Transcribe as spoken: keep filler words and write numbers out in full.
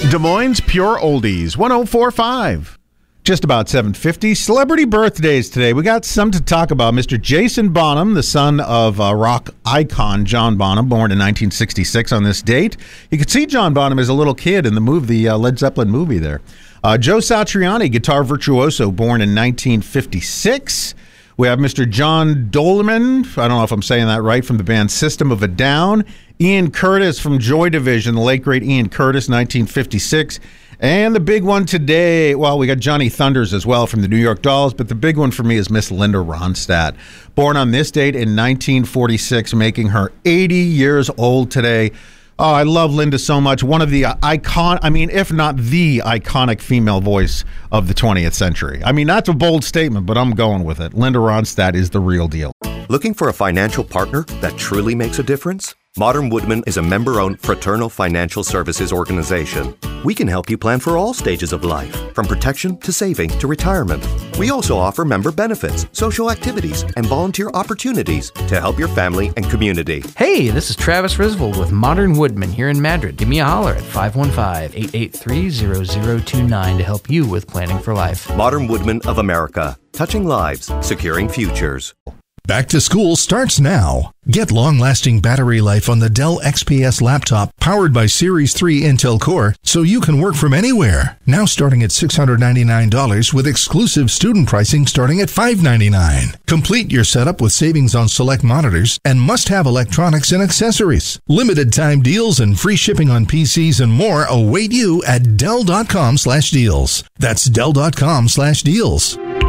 Des Moines Pure Oldies, one oh four point five. Just about seven fifty. Celebrity birthdays today. We got some to talk about. Mister Jason Bonham, the son of uh, rock icon John Bonham, born in nineteen sixty-six on this date. You could see John Bonham as a little kid in the movie, the uh, Led Zeppelin movie there. Uh, Joe Satriani, guitar virtuoso, born in nineteen fifty-six. We have Mister John Dolman, I don't know if I'm saying that right, from the band System of a Down. Ian Curtis from Joy Division, the late great Ian Curtis, nineteen fifty-six. And the big one today, well, we got Johnny Thunders as well from the New York Dolls, but the big one for me is Miss Linda Ronstadt, born on this date in nineteen forty-six, making her eighty years old today. Oh, I love Linda so much. One of the icon, I mean, if not the iconic female voice of the twentieth century. I mean, that's a bold statement, but I'm going with it. Linda Ronstadt is the real deal. Looking for a financial partner that truly makes a difference? Modern Woodman is a member-owned fraternal financial services organization. We can help you plan for all stages of life, from protection to saving to retirement. We also offer member benefits, social activities, and volunteer opportunities to help your family and community. Hey, this is Travis Risvold with Modern Woodman here in Madrid. Give me a holler at five one five, eight eight three, zero zero two nine to help you with planning for life. Modern Woodman of America. Touching lives, securing futures. Back to school starts now. Get long-lasting battery life on the Dell X P S laptop powered by Series three Intel Core so you can work from anywhere. Now starting at six hundred ninety-nine dollars with exclusive student pricing starting at five hundred ninety-nine dollars. Complete your setup with savings on select monitors and must-have electronics and accessories. Limited time deals and free shipping on P Cs and more await you at Dell dot com slash deals. That's Dell dot com slash deals.